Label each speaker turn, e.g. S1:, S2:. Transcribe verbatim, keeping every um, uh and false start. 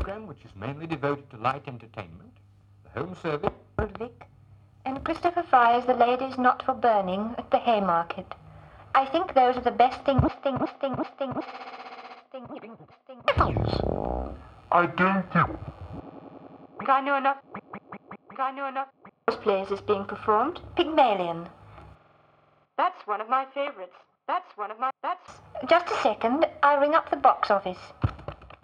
S1: program which is mainly devoted to light entertainment, the home service,
S2: Old Vic, and Christopher Fry's The Ladies Not for Burning at the Haymarket. I think those are the best things, things, things, things, things, things, things.
S3: I don't think...
S2: I know enough. I know enough. This plays is being performed. Pygmalion. That's one of my favorites. That's one of my... That's... Just a second. I'll ring up the box office.